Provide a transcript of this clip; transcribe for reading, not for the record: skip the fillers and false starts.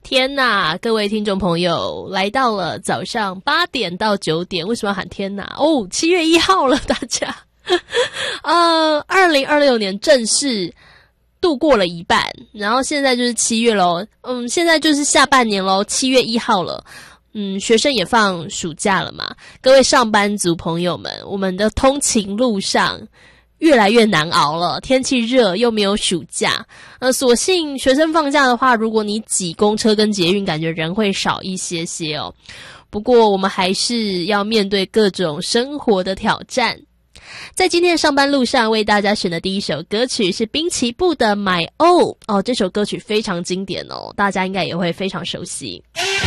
天哪，各位听众朋友，来到了早上8点到9点，为什么要喊天哪？哦，7月1号了，大家。2026年正式度过了一半，然后现在就是7月咯，现在就是下半年咯，7月1号了。学生也放暑假了嘛，各位上班族朋友们，我们的通勤路上越来越难熬了，天气热又没有暑假，所幸学生放假的话，如果你挤公车跟捷运，感觉人会少一些些哦。不过我们还是要面对各种生活的挑战。在今天的上班路上，为大家选的第一首歌曲是滨崎步的《My All》哦，这首歌曲非常经典哦，大家应该也会非常熟悉。